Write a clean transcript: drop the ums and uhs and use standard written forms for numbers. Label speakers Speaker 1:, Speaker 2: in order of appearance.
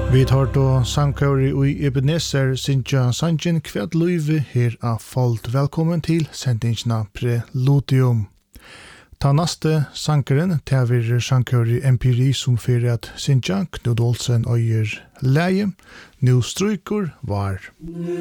Speaker 1: Vi tar då Sankøri i Ebenezer Sintja Sanjin Kvad Luive her av Fold. Velkommen til sendingsna Preludium. Ta naste sankeren til Sankøri Empiri som fyrir at Sintja Knud Olsen øyer leie. Nu stryker var.